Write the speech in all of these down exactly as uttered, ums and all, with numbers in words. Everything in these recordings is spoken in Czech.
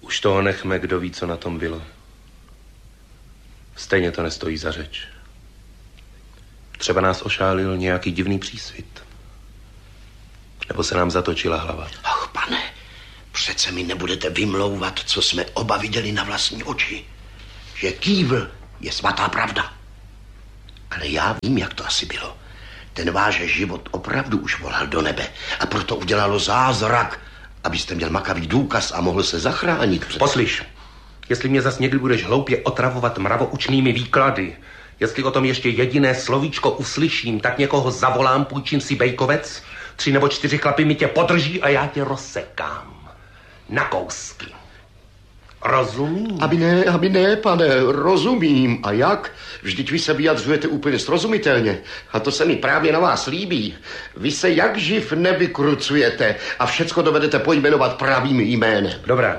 Už toho nechme, kdo ví, co na tom bylo. Stejně to nestojí za řeč. Třeba nás ošálil nějaký divný přísvit. Nebo se nám zatočila hlava. Ach, pane, přece mi nebudete vymlouvat, co jsme oba viděli na vlastní oči. Že kývl je svatá pravda. Ale já vím, jak to asi bylo. Ten váš život opravdu už volal do nebe a proto udělalo zázrak, abyste měl makavý důkaz a mohl se zachránit. Před... Poslyš, jestli mě zas někdy budeš hloupě otravovat mravoučnými výklady, jestli o tom ještě jediné slovíčko uslyším, tak někoho zavolám, půjčím si bejkovec, tři nebo čtyři chlapy mi tě podrží a já tě rozsekám. Na kousky. Rozumím? Aby ne, aby ne, pane, rozumím. A jak? Vždyť vy se vyjadřujete úplně srozumitelně. A to se mi právě na vás líbí. Vy se jak živ nevykrucujete a všecko dovedete pojmenovat pravým jménem. Dobrá.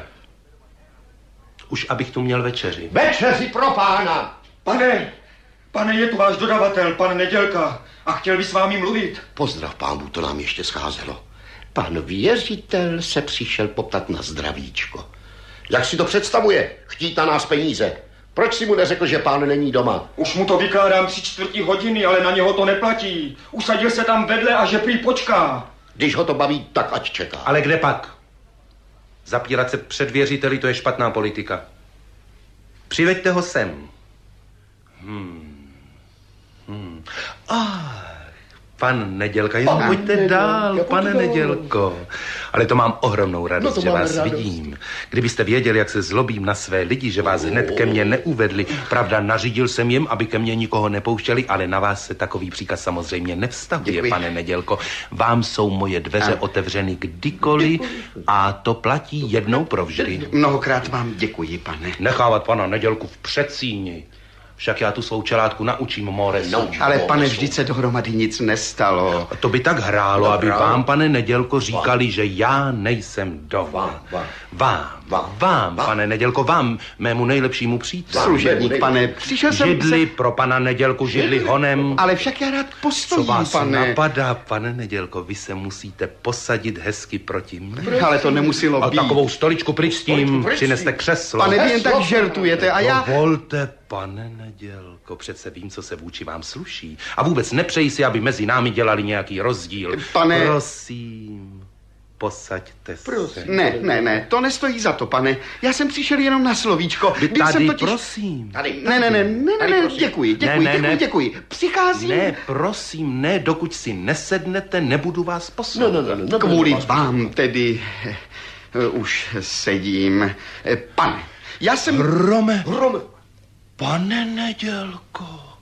Už abych tu měl večeři. Večeři pro pána! Pane, pane, je tu váš dodavatel, pan Nedělka, a chtěl by s vámi mluvit. Pozdrav, pánu, to nám ještě scházelo. Pan věřitel se přišel poptat na zdravíčko. Jak si to představuje? Chtít na nás peníze. Proč si mu neřekl, že pán není doma? Už mu to vykládám tři čtvrtí hodiny, ale na něho to neplatí. Usadil se tam vedle a že prý počká. Když ho to baví, tak ať čeká. Ale kde pak? Zapírat se před věřiteli, to je špatná politika. Přiveďte ho sem. Hmm. Hmm. Ah, pan Nedělka, jo, Pan pojďte Nedělka, dál, pojďte pane dál. Nedělko. Ale to mám ohromnou radost, No že vás radost. vidím. Kdybyste věděli, jak se zlobím na své lidi, že vás hned ke mně neuvedli. Pravda, nařídil jsem jim, aby ke mně nikoho nepouštěli, ale na vás se takový příkaz samozřejmě nevztahuje, Děkuji. pane Nedělko. Vám jsou moje dveře Ano. otevřeny kdykoliv a to platí jednou provždy. Mnohokrát vám děkuji, pane. Nechávat pana Nedělku v předsíni. Však já tu svou čelátku naučím Moresu. No, Ale pane, vždyť se dohromady nic nestalo. To by tak hrálo, No, aby hrálo. vám, pane Nedělko, říkali, že já nejsem doma. Vám, vám. Vám, Vám, vám, vám. pane Nedělko, vám, mému nejlepšímu příteli. Služebník, pane, přišel jsem Židli se... pro pana Nedělku, židli honem. Ale však já rád Co postojím, vás pane. napadá, pane Nedělko, vy se musíte posadit hezky proti mně. Ale to nemuselo A být. takovou stoličku pryč s tím, pryč s přineste tím. křeslo. Pane, vy jen tak žertujete a já... Dovolte, pane Nedělko, přece vím, co se vůči vám sluší. A vůbec nepřeji si, aby mezi námi dělali nějaký rozdíl. Pane- Prosím, posaďte se. Ne, ne, ne, to nestojí za to, pane. Já jsem přišel jenom na slovíčko. Vy Když tady, jsem totiž... prosím. Tady, Ne, ne, ne, ne, Tady, ne, ne, prosím. děkuji, děkuji, Ne, ne, děkuji, ne. děkuji. Přicházím Ne, prosím, ne, dokud si nesednete, nebudu vás poslouchat. No, no, no, no. kvůli vám tedy. eh, Už sedím. Eh, Pane, já jsem... Rome, Rome. pane Nedělko,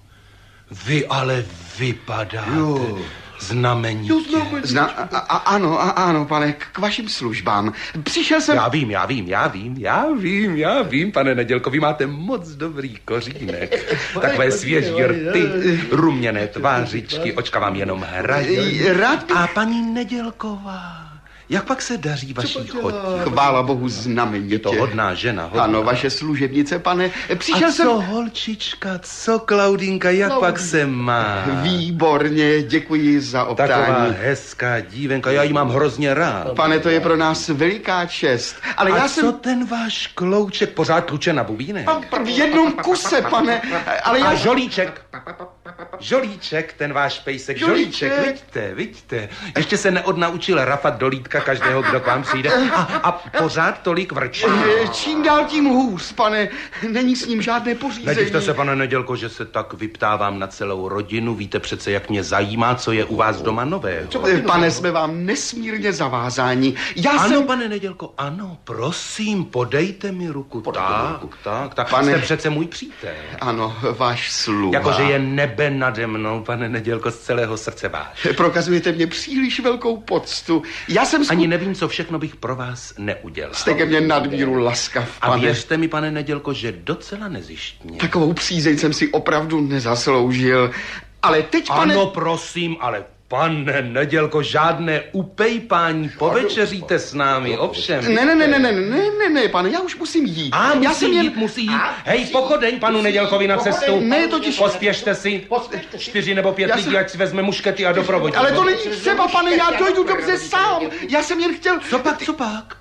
vy ale vypadáte Jo. znamenitě. Zna, a, a, ano, a, ano, pane, k, k vašim službám. Přišel jsem... Já vím, já vím, já vím, já vím, já vím, pane Nedělko, vy máte moc dobrý kořínek. Takové svěží rty, ruměné tvářičky, očka vám jenom hrají. Rád bych... A paní Nedělková, jak pak se daří vaší chodě? Chvála Bohu znamenitě. Je to hodná žena, hodná. Ano, vaše služebnice, pane. Přišel A jsem... co holčička, co Klaudinka, jak pak se má? Výborně, děkuji za Taková optání. hezká dívenka, já ji mám hrozně rád. Pane, to je pro nás veliká čest. Ale A já co jsem... ten váš klouček pořád tluče na bubínek? V jednom kuse, pane. Ale já... A žolíček. Žolíček, ten váš pejsek, žolíček, Žolíček. vidíte, vidíte. Ještě se neodnaučil rafat do lítka každého, kdo k vám přijde. A, a pořád tolik vrčí. Eh, Čím dál tím hůř, pane. Není s ním žádné pořízení. Nedivte se, pane Nedělko, že se tak vyptávám na celou rodinu. Víte přece, jak mě zajímá, co je u vás doma nového. Eh, Pane, jsme vám nesmírně zavázáni. Já Ano, jsem... pane Nedělko, ano, prosím, podejte mi ruku. Tak, tak, tak. Pane- Jste přece můj přítel. Ano, váš sluha. Jakože je nebe nade mnou, pane Nedělko, z celého srdce váš. Prokazujete mě příliš velkou poctu. Já jsem... Ani nevím, co všechno bych pro vás neudělal. Jste ke mně nadmíru laskav, A pane. věřte mi, pane Nedělko, že docela nezištně. Takovou přízeň jsem si opravdu nezasloužil. Ale teď, pane... Ano, prosím, ale pane Nedělko, žádné upejpání, povečeříte s námi, ovšem. Ne, ne, ne, ne, ne, ne, ne, ne, pane, já už musím jít. A musí já jsem jít, jen... musí jít. Hej, pochodeň panu Nedělkovi na cestu. Ne, totiž- Pospěšte si. Čtyři nebo pět Já lidí, jsem- ať si vezme muškety a doprovodí. Ale to není třeba, pane, já dojdu dobře sám. Já jsem jen chtěl... Co pak, co pak?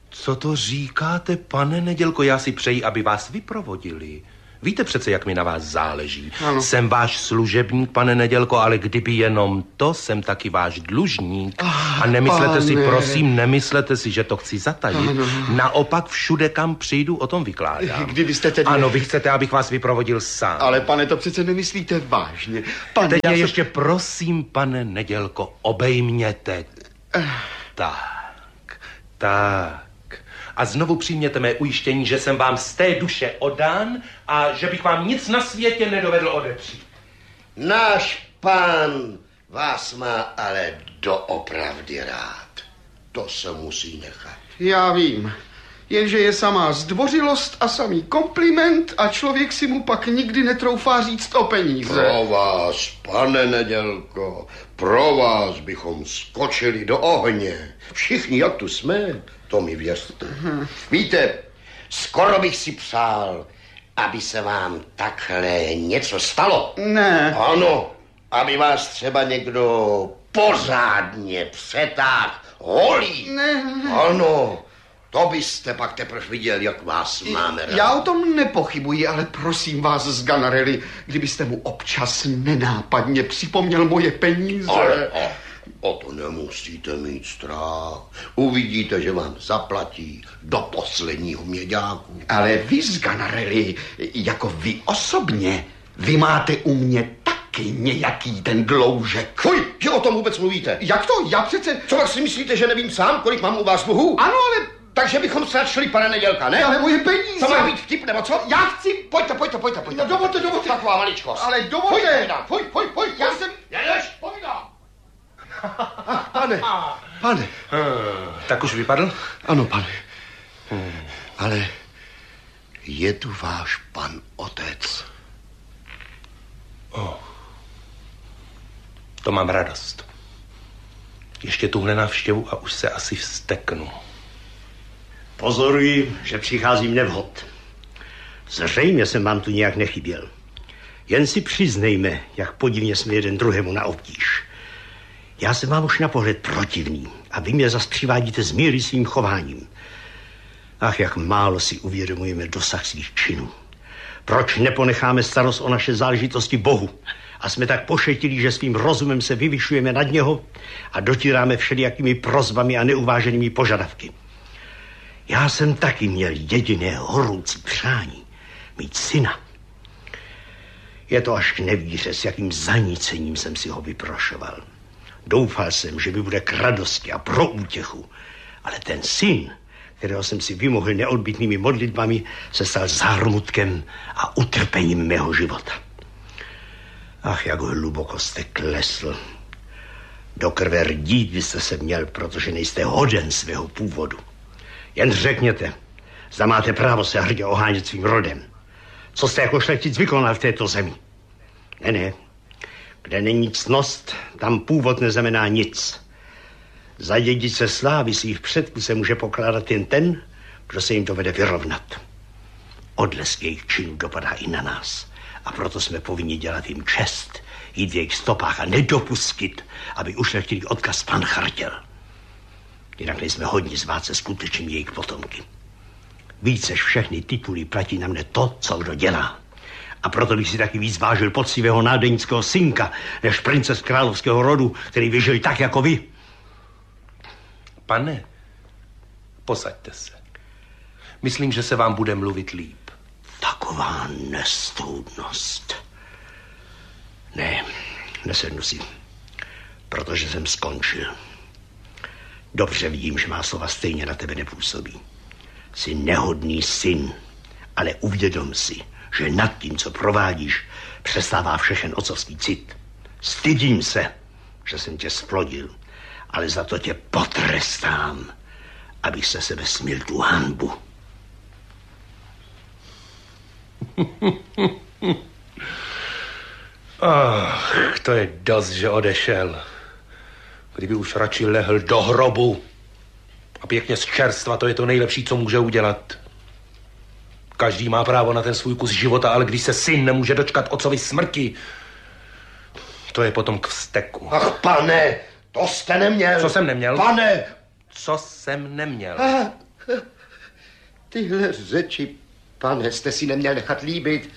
Co to říkáte, pane Nedělko? Já si přeji, aby vás vyprovodili. Víte přece, jak mi na vás záleží. Ano. Jsem váš služebník, pane Nedělko, ale kdyby jenom to, jsem taky váš dlužník. Ah, a nemyslete pane. si, prosím, nemyslete si, že to chci zatajit. Ano. Naopak všude, kam přijdu, o tom vykládám. Kdybyste tedy... Ano, vy chcete, abych vás vyprovodil sám. Ale pane, to přece nemyslíte vážně. Pane, Teď já se... ještě prosím, pane Nedělko, obejměte. Uh. Tak, tak. A znovu přijměte mé ujištění, že jsem vám z té duše oddán a že bych vám nic na světě nedovedl odepřít. Náš pán vás má ale doopravdy rád. To se musí nechat. Já vím, jenže je samá zdvořilost a samý kompliment a člověk si mu pak nikdy netroufá říct o peníze. Pro vás, pane Nedělko, pro vás bychom skočili do ohně. Všichni, jak tu jsme, to mi věřte. Uh-huh. Víte, skoro bych si přál, aby se vám takhle něco stalo. Ne. Ano, aby vás třeba někdo pořádně přetáhl holí. Ne. Ano, to byste pak teprve viděl, jak vás máme rád. Já o tom nepochybuji, ale prosím vás, Sganarelli, kdybyste mu občas nenápadně připomněl moje peníze. Ale, ale. O to nemusíte mít strach. Uvidíte, že vám zaplatí do posledního měďáku. Ale vy, Sganarelli, jako vy osobně, vy máte u mě taky nějaký ten dloužek. Fuj, že o tom vůbec mluvíte. Jak to? Já přece... Co tak si myslíte, že nevím sám, kolik mám u vás dluhů? Ano, ale... Takže bychom ztračili, pane Nedělka, ne? Ale moje peníze... To má být vtip, nebo co? Já chci... Pojďte, pojďte, pojďte, pojďte. No dovolte, dovolte. Taková maličkost. Ale dovolte. Pojď, pojď, pojď, pojď. Já jsem... Jedeš, povídám. Pane, pane. Hmm, tak už vypadl? Ano, pane. Hmm. Ale je tu váš pan otec. Oh. To mám radost. Ještě tuhle návštěvu a už se asi vzteknu. Pozoruji, že přicházím nevhod. Zřejmě jsem vám tu nějak nechyběl. Jen si přiznejme, jak podivně jsme jeden druhému na obtíž. Já jsem vám už na pohled protivný a vy mě zas přivádíte z míry svým chováním. Ach, jak málo si uvědomujeme dosah svých činů. Proč neponecháme starost o naše záležitosti Bohu a jsme tak pošetilí, že svým rozumem se vyvyšujeme nad něho a dotíráme všelijakými prosbami a neuváženými požadavky. Já jsem taky měl jediné horoucí přání, mít syna. Je to až k nevíře, s jakým zanícením jsem si ho vyprošoval. Doufal jsem, že mi bude k radosti a pro útěchu, ale ten syn, kterého jsem si vymohl neodbytnými modlitbami, se stal zármutkem a utrpením mého života. Ach, jak hluboko jste klesl. Do krve rdít byste se měl, protože nejste hoden svého původu. Jen řekněte, zda máte právo se hrdě ohánět svým rodem. Co jste jako šlechtic vykonal v této zemi? Ne, ne. Kde není ctnost, tam původ neznamená nic. Za dědice slávy svých předků se může pokládat jen ten, kdo se jim dovede vyrovnat. Odlesk jejich činů dopadá i na nás. A proto jsme povinni dělat jim čest, jít v jejich stopách a nedopustit, aby ušlechtili odkaz pan chartěl. Jinak nejsme hodni zvát se skutečnými jejich potomky. Vícež všechny tituly platí na mne to, co kdo dělá. A proto bych si taky víc vážil poctivého nádenického synka, než prince z královského rodu, který vyžil tak jako vy. Pane, posaďte se. Myslím, že se vám bude mluvit líp. Taková nestoudnost. Ne, nesednu si, protože jsem skončil. Dobře vidím, že má slova stejně na tebe nepůsobí. Jsi nehodný syn, ale uvědom si, že nad tím, co provádíš, přestává všechen otcovský cit. Stydím se, že jsem tě splodil, ale za to tě potrestám, abych se sebe smil tu hanbu. Ach, to je dost, že odešel. Kdyby už radši lehl do hrobu a pěkně z čerstva, to je to nejlepší, co může udělat. Každý má právo na ten svůj kus života, ale když se syn nemůže dočkat otcovi smrti, to je potom k vzteku. Ach, pane, to jste neměl. Co jsem neměl? Pane! Co jsem neměl? Ah, Tyhle řeči, pane, jste si neměl nechat líbit.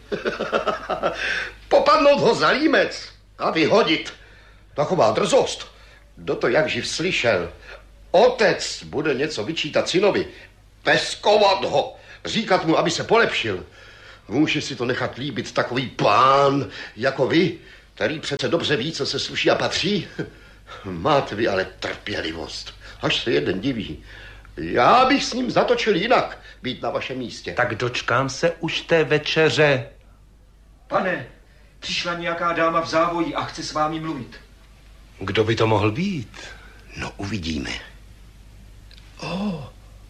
Popadnout ho za límec a vyhodit. Taková drzost. Kdo to jak živ slyšel? Otec bude něco vyčítat synovi. Peskovat ho. Říkat mu, aby se polepšil. Může si to nechat líbit takový pán jako vy, který přece dobře ví, co se sluší a patří. Máte vy ale trpělivost. Až se jeden diví. Já bych s ním zatočil jinak, být na vašem místě. Tak dočkám se už té večeře. Pane, přišla nějaká dáma v závoji a chce s vámi mluvit. Kdo by to mohl být? No, uvidíme. O, oh,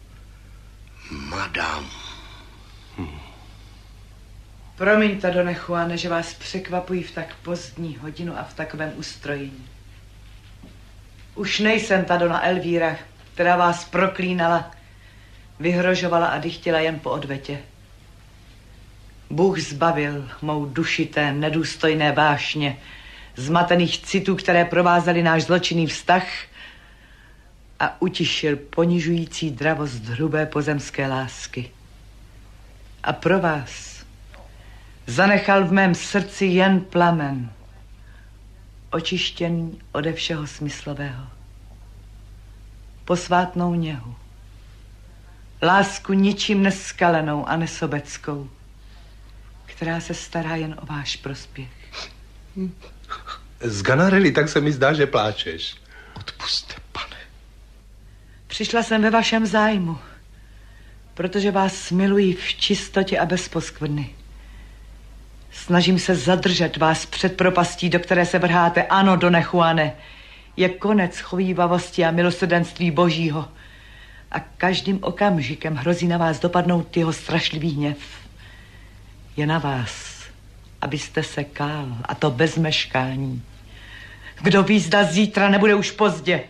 madam. Hmm. Promiňte, Done Juane, že vás překvapují v tak pozdní hodinu a v takovém ustrojení. Už nejsem ta Dona Elvíra, která vás proklínala, vyhrožovala a dychtila jen po odvetě. Bůh zbavil mou duši té nedůstojné vášně, zmatených citů, které provázely náš zločinný vztah, a utišil ponižující dravost hrubé pozemské lásky. A pro vás zanechal v mém srdci jen plamen, očištěný ode všeho smyslového. Posvátnou něhu, lásku ničím neskalenou a nesobeckou, která se stará jen o váš prospěch. Z Ganarelli, tak se mi zdá, že pláčeš. Odpusťte, pane. Přišla jsem ve vašem zájmu, protože vás miluji v čistotě a bez poskvrny. Snažím se zadržet vás před propastí, do které se vrháte. Ano, Done Juane, je konec chovívavosti a milosrdenství Božího. A každým okamžikem hrozí na vás dopadnout jeho strašlivý hněv. Je na vás, abyste se kál, a to bez meškání. Kdo ví, zda zítra nebude už pozdě.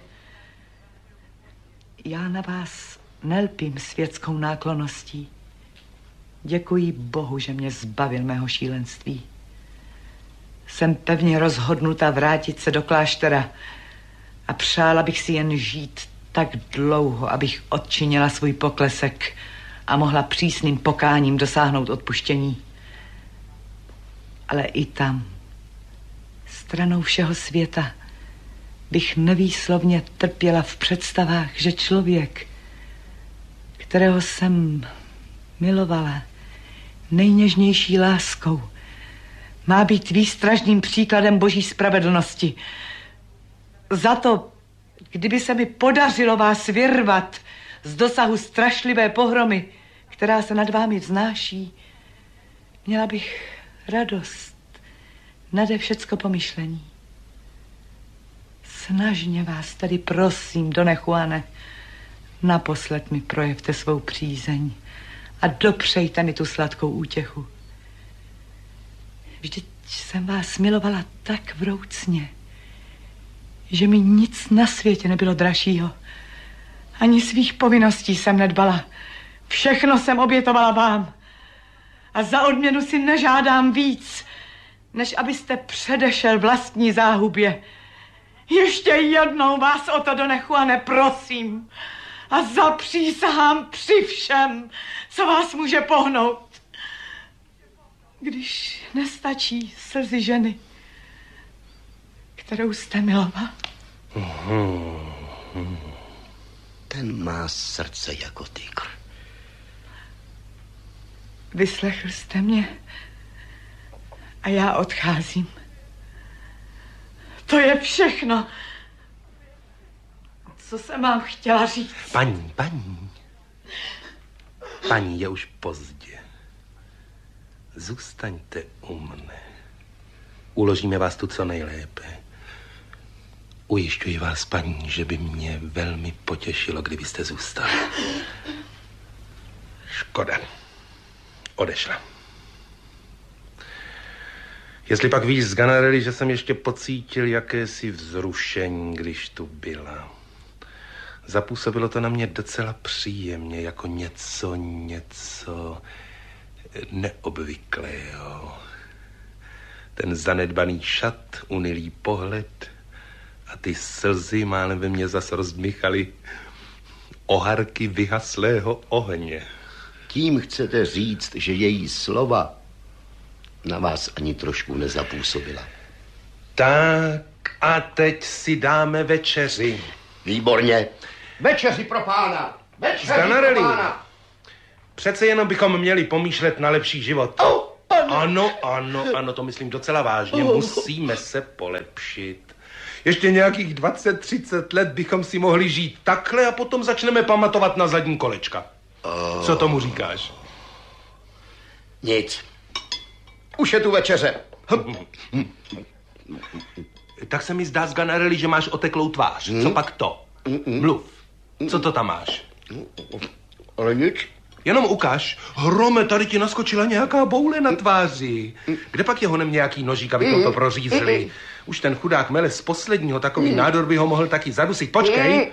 Já na vás nelpím světskou náklonností. Děkuji Bohu, že mě zbavil mého šílenství. Jsem pevně rozhodnuta vrátit se do kláštera a přála bych si jen žít tak dlouho, abych odčinila svůj poklesek a mohla přísným pokáním dosáhnout odpuštění. Ale i tam, stranou všeho světa, bych nevýslovně trpěla v představách, že člověk, kterého jsem milovala nejněžnější láskou, má být výstražným příkladem Boží spravedlnosti. Za to, kdyby se mi podařilo vás vyrvat z dosahu strašlivé pohromy, která se nad vámi vznáší, měla bych radost nade všecko pomyšlení. Snažně vás tedy prosím, Done Juane, naposled mi projevte svou přízeň a dopřejte mi tu sladkou útěchu. Vždyť jsem vás milovala tak vroucně, že mi nic na světě nebylo dražšího. Ani svých povinností jsem nedbala. Všechno jsem obětovala vám. A za odměnu si nežádám víc, než abyste předešel vlastní záhubě. Ještě jednou vás o to, Done Juane, prosím. A zapřísahám při všem, co vás může pohnout. Když nestačí slzy ženy, kterou jste miloval. Ten má srdce jako tygr. Vyslechl jste mě a já odcházím. To je všechno, co jsem vám chtěla říct. Paní, paní. Paní, je už pozdě. Zůstaňte u mne. Uložíme vás tu co nejlépe. Ujišťuji vás, paní, že by mě velmi potěšilo, kdybyste zůstali. Škoda. Odešla. Jestli pak víš z Ganarelli, že jsem ještě pocítil jakési vzrušení, když tu byla. Zapůsobilo to na mě docela příjemně, jako něco, něco neobvyklého. Ten zanedbaný šat, unilý pohled a ty slzy málem ve mně zas rozdmychaly. oharky vyhaslého ohně. Tím chcete říct, že její slova na vás ani trošku nezapůsobila. Tak a teď si dáme večeři. Výborně. Večeři pro pána. Večeři Zganarelli. pro pána. Přece jenom bychom měli pomýšlet na lepší život. Oh, ano, ano, ano, to myslím docela vážně. Musíme se polepšit. Ještě nějakých dvacet třicet let bychom si mohli žít takhle a potom začneme pamatovat na zadní kolečka. Oh. Co tomu říkáš? Nic. Už je tu večeře. Tak se mi zdá, Zganarelli, že máš oteklou tvář. Hmm? Co pak to? Mluv. Co to tam máš? Ale nic. Jenom ukaž. Hrome, tady ti naskočila nějaká boule na tváři. Kde pak je honem nějaký nožík, abychom to prořízli? Už ten chudák Mele z posledního takový nádor by ho mohl taky zadusit. Počkej.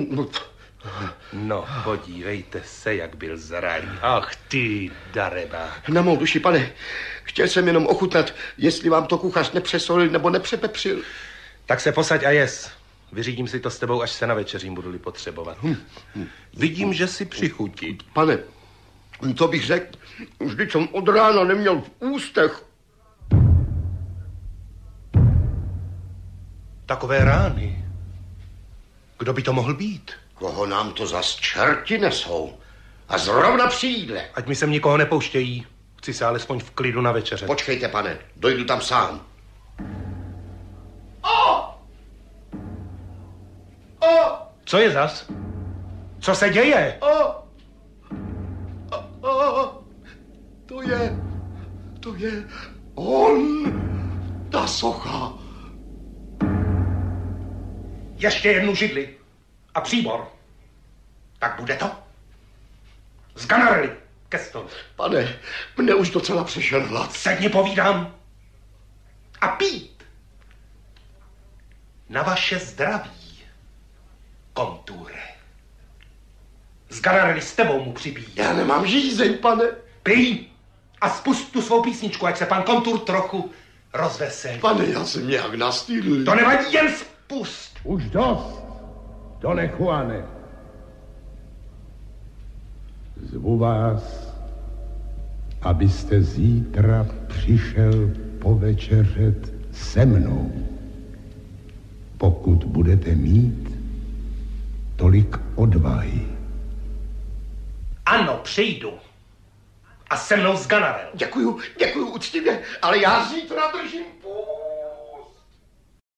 No, podívejte se, jak byl zralý. Ach ty, dareba. Na mou duši, pane, chtěl jsem jenom ochutnat, jestli vám to kuchař nepřesolil nebo nepřepepřil. Tak se posaď a jes. Vyřídím si to s tebou, až se na večeřím budu-li potřebovat. Hm. Vidím, že si přichutí. Pane, to bych řekl, vždyť jsem od rána neměl v ústech. Takové rány. Kdo by to mohl být? Koho nám to zas čerti nesou? A zrovna při jídle. Ať mi sem nikoho nepouštějí. Chci se alespoň v klidu na večeře. Počkejte, pane, dojdu tam sám. O! O! Co je zas? Co se děje? O! O! O! To je... To je... On! Ta socha! Ještě jednu židli. A příbor. Tak bude to? Zganarelli, ke stolu. Pane, mne už docela přešel hlad. Sedni, povídám. A pít. Na vaše zdraví, Kontúre. Zganarelli, s tebou mu přibíjí. Já nemám žízeň, pane. Pij a spust tu svou písničku, ať se pan Kontúr trochu rozveselí. Pane, já jsem nějak nastýlil. To nevadí, jen spust. Už dost, Done Juane. Zvu vás, abyste zítra přišel povečeřet se mnou. Pokud budete mít tolik odvahy. Ano, přijdu. A se mnou Zganarel. Děkuju, děkuju úctivě, ale já zítra držím půl.